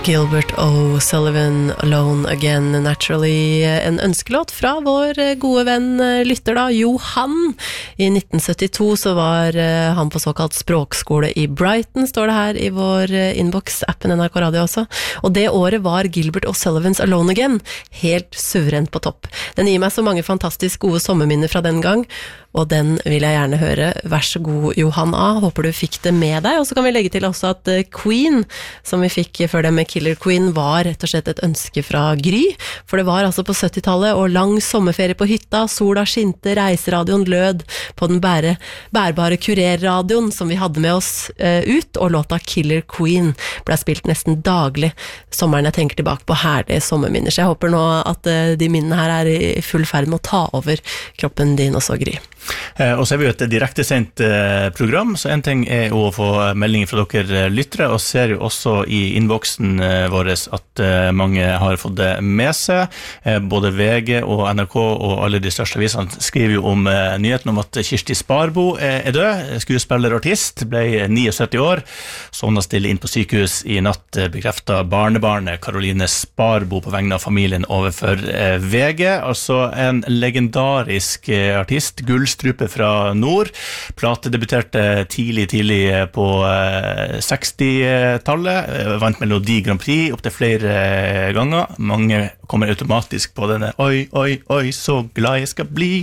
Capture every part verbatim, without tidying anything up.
Gilbert O'Sullivan, Alone Again, Naturally, en ønskelåt fra vår gode venn lytter da, Johan. I nitten syttito så var han på såkalt språkskole i Brighton, står det her i vår inbox, appen N R K Radio også. Og det året var Gilbert O'Sullivans Alone Again helt suverent på topp. Den gir meg så mange fantastisk gode sommerminner fra den gang, og den vil jeg gjerne høre. Vær så god, Johan A. Håper du fikk det med deg. Og så kan vi legge til også at Queen, som vi fikk før det med Killer Queen, var rett og slett et ønske fra Gry. For det var altså på syttitallet, og lang sommerferie på hytta, sola skinte, reiseradioen lød på den bære, bærbare kurerradioen som vi hadde med oss uh, ut, og låta Killer Queen ble spilt nesten daglig. Sommeren jeg tenker tilbake på herlige sommerminner. Så jeg håper nå at uh, de minnene her er i full ferd med å ta over kroppen din også, Gry. Eh, og så er vi jo et direktesendt eh, program, så en ting er jo å få meldinger fra dere lyttere, og ser jo også i innboksen eh, vår at eh, mange har fått det med seg. Eh, både V G og N R K og alle de største avisene skriver jo om eh, nyheten om at Kirsti Sparbo er, er død. Skuespiller og artist, ble syttini år, sovna stille inn på sykehus i natt, eh, bekreftet barnebarnet Caroline Sparbo på vegne av familien overfor eh, V G. Altså en legendarisk eh, artist, gullstrupe fra nord, platedebuterte tidlig, tidlig på eh, sekstitallet, vant Melodi Grand Prix opp til flere ganger. Mange kommer automatisk på denne oi, oi, oi, så glad jeg skal bli.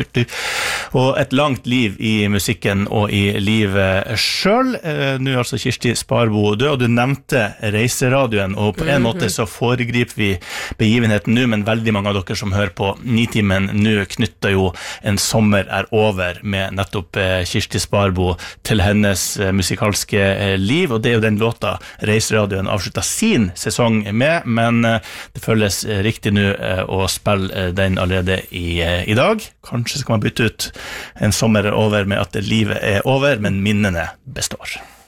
Og et langt liv i musikken og i livet selv. Eh, nå er altså Kirsti Sparbo død, og du nevnte reiseradioen, og på en mm-hmm. måte så foregriper vi begivenheten nå, men veldig mange av dere som hører på Nitimen nå knytter jo en sommer er over med nettopp eh, Kirsti Sparbo til hennes eh, musikalske eh, liv, og det er jo den låta reiseradioen avsluttet sin sesong med, men eh, det føles eh, riktig nå eh, å spille eh, den allerede i, eh, i dag. Kanskje skal man bytte ut en sommer er over med at livet er over, men minnene består.